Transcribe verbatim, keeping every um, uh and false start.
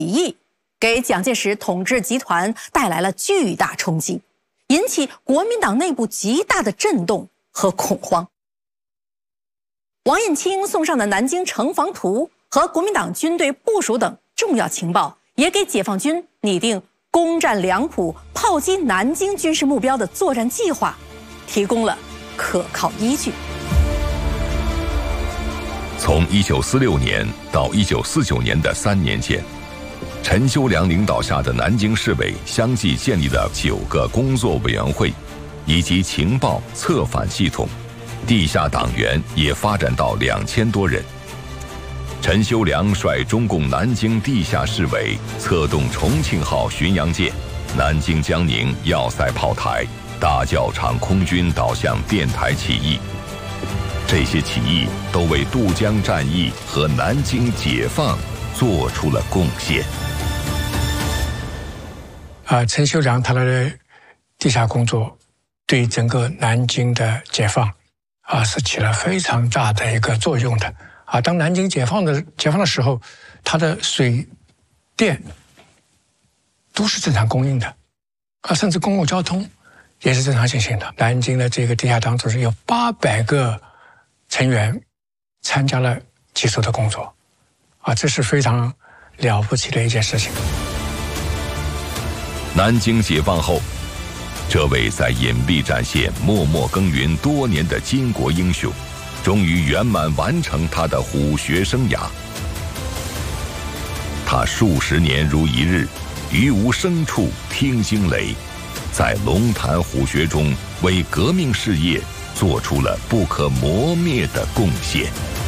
议，给蒋介石统治集团带来了巨大冲击，引起国民党内部极大的震动和恐慌。王应钦送上的南京城防图和国民党军队部署等重要情报，也给解放军拟定攻占两浦、炮击南京军事目标的作战计划提供了可靠依据。 从一九四六年到一九四九年的三年间，陈修良领导下的南京市委相继建立了九个工作委员会，以及情报策反系统，地下党员也发展到两千多人。陈修良率中共南京地下市委策动重庆号巡洋舰、南京江宁要塞炮台、大教场空军导向电台起义。这些起义都为渡江战役和南京解放做出了贡献。 啊，陈修良他的地下工作对整个南京的解放啊是起了非常大的一个作用的。啊，当南京解放的解放的时候，它的水电都是正常供应的，啊，甚至公共交通也是正常进行的。南京的这个地下党组织有八百个成员参加了基础的工作，啊，这是非常了不起的一件事情。 南京解放后，这位在隐蔽战线默默耕耘多年的巾帼英雄，终于圆满完成他的虎穴生涯。他数十年如一日，于无声处听惊雷，在龙潭虎穴中为革命事业做出了不可磨灭的贡献。